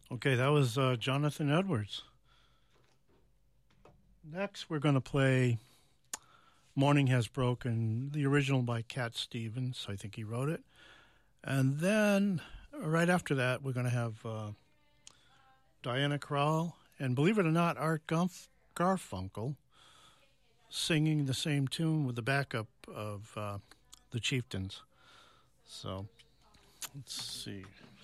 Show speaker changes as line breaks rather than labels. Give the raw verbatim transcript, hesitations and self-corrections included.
Okay, that was uh, Jonathan Edwards. Next, we're going to play Morning Has Broken, the original by Cat Stevens. I think he wrote it. And then, right after that, we're going to have uh, Diana Krall, and believe it or not, Art Garf- Garfunkel singing the same tune with the backup of uh, the Chieftains. So, let's see.